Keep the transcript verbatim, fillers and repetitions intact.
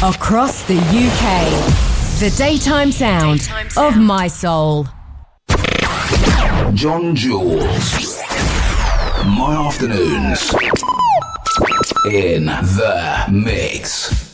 Across the U K, the daytime sound, daytime sound. of my soul. John Jules. My afternoons in the mix.